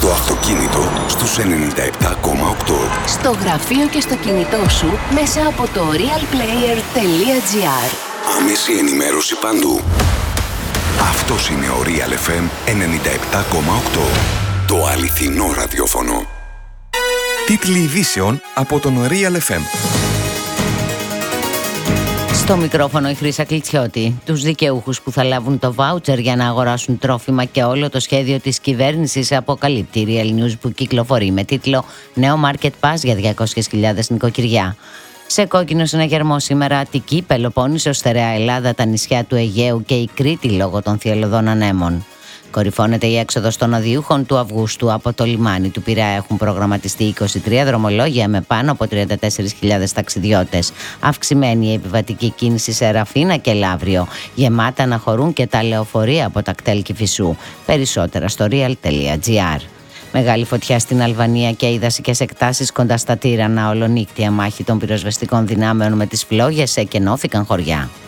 Στο αυτοκίνητο στους 97,8. Στο γραφείο και στο κινητό σου μέσα από το realplayer.gr. Άμεση ενημέρωση παντού. Αυτός είναι ο Real FM 97,8. Το αληθινό ραδιόφωνο. Τίτλοι ειδήσεων από τον Real FM. Στο μικρόφωνο η Χρύσα Κλιτσιώτη. Τους δικαιούχους που θα λάβουν το βάουτσερ για να αγοράσουν τρόφιμα και όλο το σχέδιο της κυβέρνησης αποκαλύπτει η Real News που κυκλοφορεί με τίτλο «Νέο Market Pass για 200.000 νοικοκυριά». Σε κόκκινο συναγερμό σήμερα Αττική, Πελοπόννησος, Στερεά Ελλάδα, τα νησιά του Αιγαίου και η Κρήτη λόγω των θυελλωδών ανέμων. Κορυφώνεται η έξοδος των οδειούχων του Αυγούστου από το λιμάνι του Πειραιά. Έχουν προγραμματιστεί 23 δρομολόγια με πάνω από 34.000 ταξιδιώτες. Αυξημένη η επιβατική κίνηση σε Ραφίνα και Λαύριο. Γεμάτα να χωρούν και τα λεωφορεία από τα κτέλ Κηφισού. Περισσότερα στο real.gr. Μεγάλη φωτιά στην Αλβανία και οι δασικές εκτάσεις κοντά στα Τύρανα. Ολονύκτια μάχη των πυροσβεστικών δυνάμεων με τις φλόγες εκενώθηκαν χωριά.